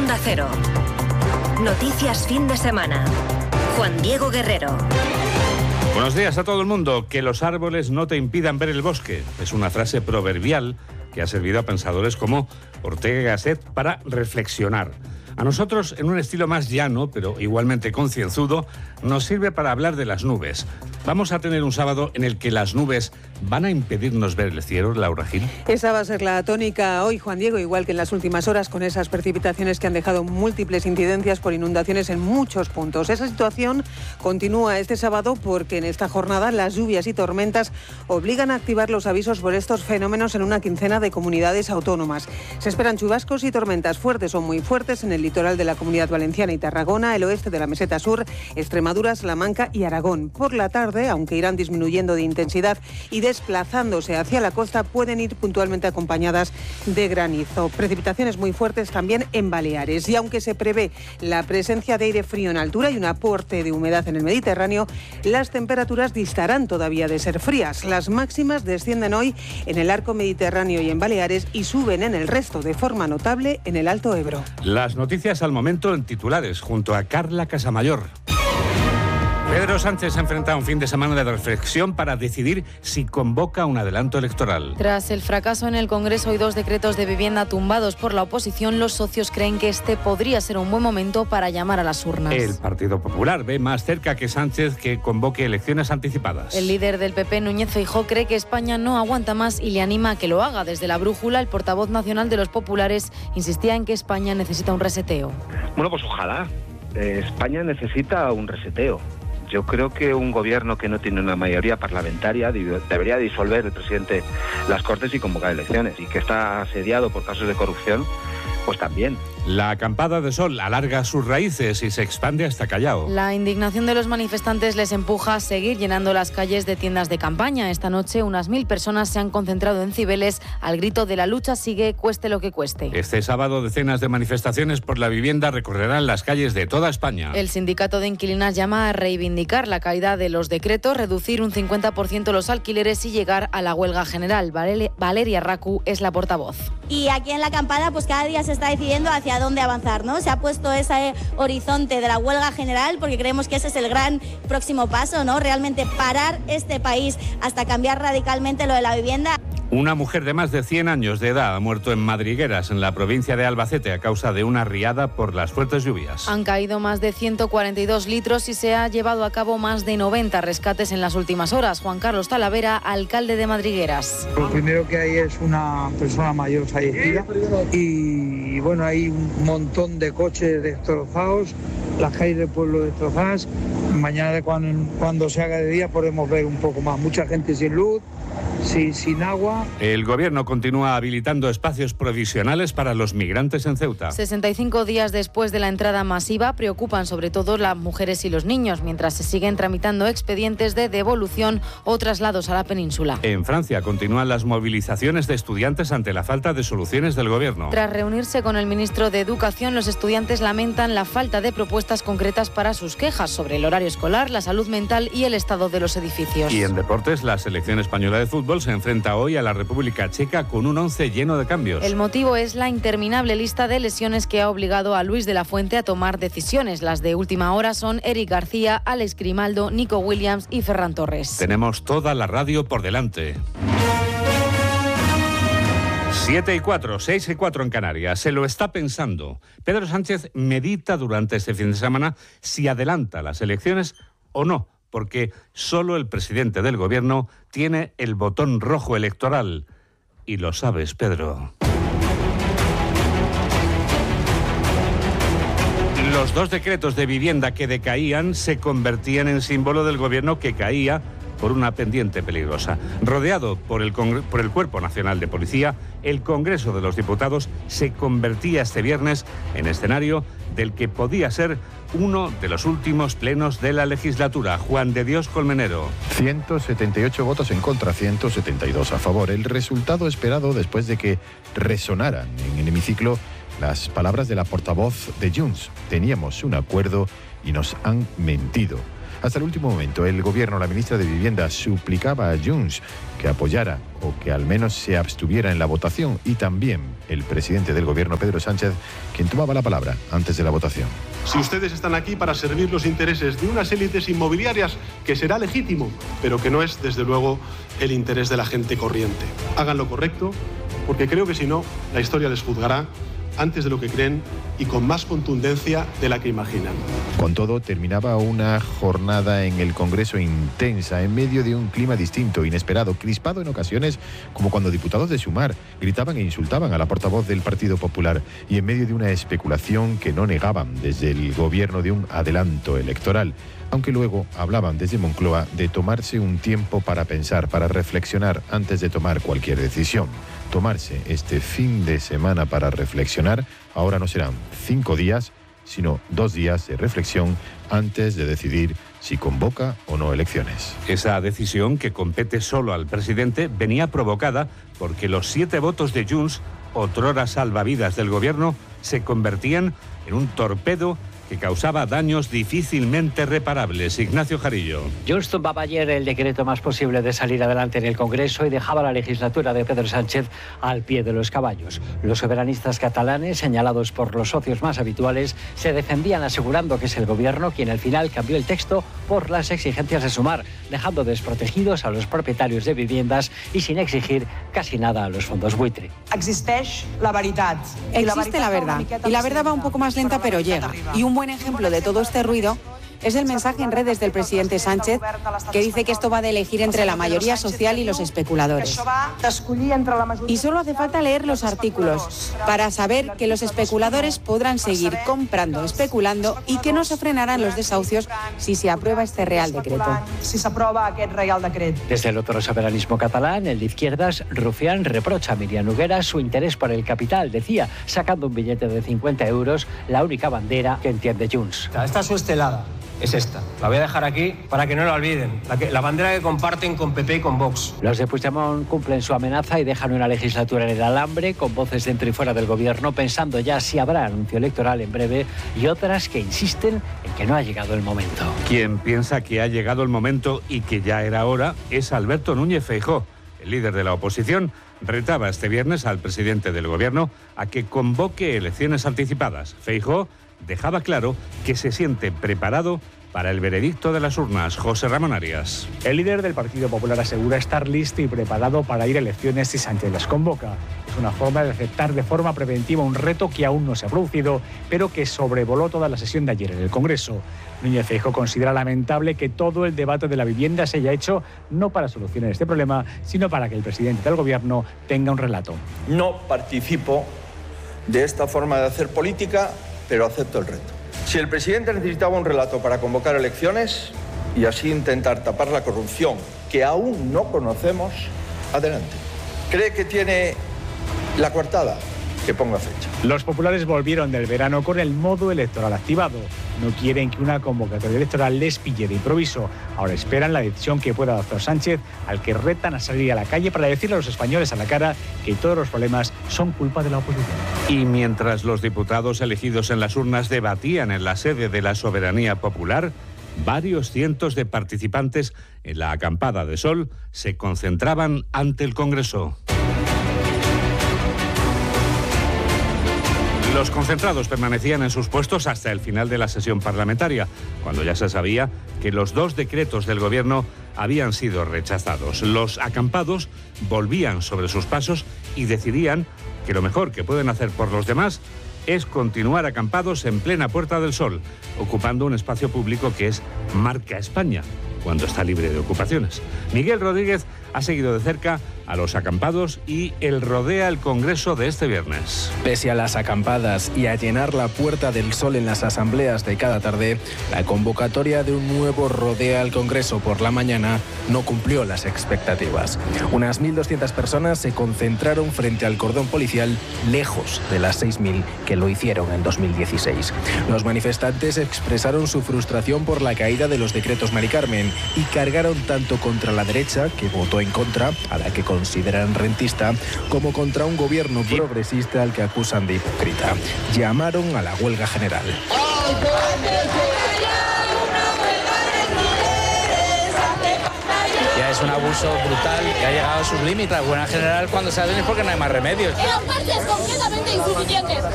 Onda Cero. Noticias fin de semana. Juan Diego Guerrero. Buenos días a todo el mundo. Que los árboles no te impidan ver el bosque. Es una frase proverbial que ha servido a pensadores como Ortega y Gasset para reflexionar. A nosotros, en un estilo más llano, pero igualmente concienzudo, nos sirve para hablar de las nubes. Vamos a tener un sábado en el que las nubes van a impedirnos ver el cielo, Laura Gil. Esa va a ser la tónica hoy, Juan Diego, igual que en las últimas horas, con esas precipitaciones que han dejado múltiples incidencias por inundaciones en muchos puntos. Esa situación continúa este sábado porque en esta jornada las lluvias y tormentas obligan a activar los avisos por estos fenómenos en una quincena de comunidades autónomas. Se esperan chubascos y tormentas fuertes o muy fuertes en el litoral de la Comunidad Valenciana y Tarragona, el oeste de la Meseta Sur, Extremadura, Salamanca y Aragón. Por la tarde, aunque irán disminuyendo de intensidad y desplazándose hacia la costa, pueden ir puntualmente acompañadas de granizo. Precipitaciones muy fuertes también en Baleares. Y aunque se prevé la presencia de aire frío en altura y un aporte de humedad en el Mediterráneo, las temperaturas distarán todavía de ser frías. Las máximas descienden hoy en el arco mediterráneo y en Baleares y suben en el resto de forma notable en el Alto Ebro. Las noticias al momento en titulares, junto a Carla Casamayor. Pedro Sánchez se enfrenta a un fin de semana de reflexión para decidir si convoca un adelanto electoral. Tras el fracaso en el Congreso y 2 decretos de vivienda tumbados por la oposición, los socios creen que este podría ser un buen momento para llamar a las urnas. El Partido Popular ve más cerca que Sánchez que convoque elecciones anticipadas. El líder del PP, Núñez Feijóo, cree que España no aguanta más y le anima a que lo haga. Desde La Brújula, el portavoz nacional de los populares insistía en que España necesita un reseteo. Bueno, pues ojalá. España necesita un reseteo. Yo creo que un gobierno que no tiene una mayoría parlamentaria debería disolver el presidente las Cortes y convocar elecciones. Y que está asediado por casos de corrupción, pues también. La acampada de sol alarga sus raíces y se expande hasta Callao. La indignación de los manifestantes les empuja a seguir llenando las calles de tiendas de campaña. Esta noche unas 1000 personas se han concentrado en Cibeles al grito de la lucha sigue, cueste lo que cueste. Este sábado decenas de manifestaciones por la vivienda recorrerán las calles de toda España. El sindicato de inquilinas llama a reivindicar la caída de los decretos, reducir un 50% los alquileres y llegar a la huelga general. Valeria Racu es la portavoz. Y aquí en la acampada pues cada día se está decidiendo hacia dónde avanzar, ¿no? Se ha puesto ese horizonte de la huelga general porque creemos que ese es el gran próximo paso, ¿no? Realmente parar este país hasta cambiar radicalmente lo de la vivienda. Una mujer de más de 100 años de edad ha muerto en Madrigueras, en la provincia de Albacete, a causa de una riada por las fuertes lluvias. Han caído más de 142 litros y se ha llevado a cabo más de 90 rescates en las últimas horas. Juan Carlos Talavera, alcalde de Madrigueras. Lo primero que hay es una persona mayor fallecida y bueno, hay un montón de coches destrozados, las calles del pueblo destrozadas. Mañana cuando se haga de día podemos ver un poco más. Mucha gente sin luz, sin agua. El gobierno continúa habilitando espacios provisionales para los migrantes en Ceuta. 65 días después de la entrada masiva, preocupan sobre todo las mujeres y los niños, mientras se siguen tramitando expedientes de devolución o traslados a la península. En Francia continúan las movilizaciones de estudiantes ante la falta de soluciones del gobierno. Tras reunirse con el ministro de Educación, los estudiantes lamentan la falta de propuestas concretas para sus quejas sobre el horario escolar, la salud mental y el estado de los edificios. Y en deportes, la selección española de fútbol se enfrenta hoy a la República Checa con un 11 lleno de cambios. El motivo es la interminable lista de lesiones que ha obligado a Luis de la Fuente a tomar decisiones. Las de última hora son Eric García, Alex Grimaldo, Nico Williams y Ferran Torres. Tenemos toda la radio por delante. 7:04, 6:04 en Canarias. Se lo está pensando. Pedro Sánchez medita durante este fin de semana si adelanta las elecciones o no, porque solo el presidente del gobierno tiene el botón rojo electoral. Y lo sabes, Pedro. Los 2 decretos de vivienda que decaían se convertían en símbolo del gobierno que caía por una pendiente peligrosa. Rodeado por el Cuerpo Nacional de Policía, el Congreso de los Diputados se convertía este viernes en escenario del que podía ser uno de los últimos plenos de la legislatura. Juan de Dios Colmenero. 178 votos en contra, 172 a favor. El resultado esperado después de que resonaran en el hemiciclo las palabras de la portavoz de Junts. Teníamos un acuerdo y nos han mentido. Hasta el último momento, el gobierno, la ministra de Vivienda, suplicaba a Junts que apoyara o que al menos se abstuviera en la votación, y también el presidente del gobierno, Pedro Sánchez, quien tomaba la palabra antes de la votación. Si ustedes están aquí para servir los intereses de unas élites inmobiliarias, que será legítimo, pero que no es, desde luego, el interés de la gente corriente. Hagan lo correcto, porque creo que si no, la historia les juzgará antes de lo que creen y con más contundencia de la que imaginan. Con todo, terminaba una jornada en el Congreso intensa, en medio de un clima distinto, inesperado, crispado en ocasiones, como cuando diputados de Sumar gritaban e insultaban a la portavoz del Partido Popular, y en medio de una especulación que no negaban desde el gobierno de un adelanto electoral, aunque luego hablaban desde Moncloa de tomarse un tiempo para pensar, para reflexionar antes de tomar cualquier decisión. Tomarse este fin de semana para reflexionar. Ahora no serán 5 días, sino 2 días de reflexión antes de decidir si convoca o no elecciones. Esa decisión, que compete solo al presidente, venía provocada porque los 7 votos de Junts, otrora salvavidas del gobierno, se convertían en un torpedo que causaba daños difícilmente reparables. Ignacio Jarillo. Junts tumbaba ayer el decreto más posible de salir adelante en el Congreso y dejaba la legislatura de Pedro Sánchez al pie de los caballos. Los soberanistas catalanes, señalados por los socios más habituales, se defendían asegurando que es el gobierno quien al final cambió el texto por las exigencias de Sumar, dejando desprotegidos a los propietarios de viviendas y sin exigir casi nada a los fondos buitre. Existe la verdad. Existe la verdad. Y la verdad va un poco más lenta, pero llega. Y un buen ejemplo de todo este ruido es el mensaje en redes del presidente Sánchez, que dice que esto va de elegir entre la mayoría social y los especuladores. Y solo hace falta leer los artículos para saber que los especuladores podrán seguir comprando, especulando, y que no se frenarán los desahucios si se aprueba este Real Decreto. Desde el otro soberanismo catalán, el de izquierdas, Rufián reprocha a Miriam Nogueras su interés por el capital. Decía, sacando un billete de 50 euros, la única bandera que entiende Junts. Esta es su estelada. Es esta. La voy a dejar aquí para que no la olviden. La bandera que comparten con PP y con Vox. Los de Puigdemont cumplen su amenaza y dejan una legislatura en el alambre, con voces dentro y fuera del gobierno, pensando ya si habrá anuncio electoral en breve, y otras que insisten en que no ha llegado el momento. Quien piensa que ha llegado el momento y que ya era hora es Alberto Núñez Feijóo. El líder de la oposición retaba este viernes al presidente del gobierno a que convoque elecciones anticipadas. Feijóo dejaba claro que se siente preparado para el veredicto de las urnas. José Ramón Arias. El líder del Partido Popular asegura estar listo y preparado para ir a elecciones si Sánchez les convoca. Es una forma de aceptar de forma preventiva un reto que aún no se ha producido, pero que sobrevoló toda la sesión de ayer en el Congreso. Núñez Feijóo considera lamentable que todo el debate de la vivienda se haya hecho no para solucionar este problema, sino para que el presidente del gobierno tenga un relato. No participo de esta forma de hacer política, pero acepto el reto. Si el presidente necesitaba un relato para convocar elecciones y así intentar tapar la corrupción que aún no conocemos, adelante. ¿Cree que tiene la coartada? Que ponga fecha. Los populares volvieron del verano con el modo electoral activado. No quieren que una convocatoria electoral les pille de improviso. Ahora esperan la decisión que pueda adoptar Sánchez, al que retan a salir a la calle para decirle a los españoles a la cara que todos los problemas son culpa de la oposición. Y mientras los diputados elegidos en las urnas debatían en la sede de la Soberanía Popular, varios cientos de participantes en la acampada de sol se concentraban ante el Congreso. Los concentrados permanecían en sus puestos hasta el final de la sesión parlamentaria, cuando ya se sabía que los 2 decretos del gobierno habían sido rechazados. Los acampados volvían sobre sus pasos y decidían que lo mejor que pueden hacer por los demás es continuar acampados en plena Puerta del Sol, ocupando un espacio público que es Marca España, cuando está libre de ocupaciones. Miguel Rodríguez ha seguido de cerca a los acampados y el rodea el Congreso de este viernes. Pese a las acampadas y a llenar la Puerta del Sol en las asambleas de cada tarde, la convocatoria de un nuevo rodea al Congreso por la mañana no cumplió las expectativas. Unas 1.200 personas se concentraron frente al cordón policial, lejos de las 6.000 que lo hicieron en 2016. Los manifestantes expresaron su frustración por la caída de los decretos Mari Carmen y cargaron tanto contra la derecha, que votó en contra, a la que consideran rentista, como contra un gobierno progresista al que acusan de hipócrita. Llamaron a la huelga general. ya es un abuso brutal que ha llegado a sus límites. La buena general cuando se hacen es porque no hay más remedios. Eran parches completamente insuficientes.